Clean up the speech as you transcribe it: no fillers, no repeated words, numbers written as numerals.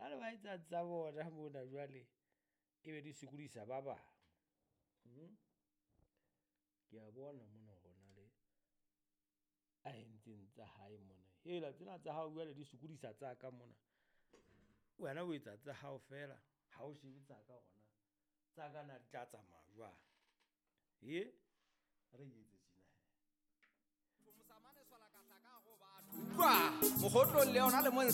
le ba etsa bona mona jwale e be di sokodisa ba bang ke a bona mona gona le a entseng tsa hae mona hela tsena tsa hao jwale di sokodisa tsa ka mona wena o etsa tsa hao fela ha o shebe tsa ka gona tsa ka na di tla tsamaya jwang re etse tsena mogotlong le yona le